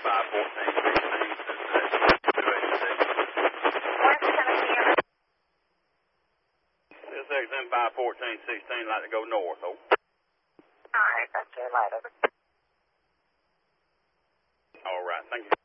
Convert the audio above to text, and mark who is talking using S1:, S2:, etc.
S1: XM 51416, like to go north. Oh.
S2: Alright, that's your light over.
S1: All right, thank you.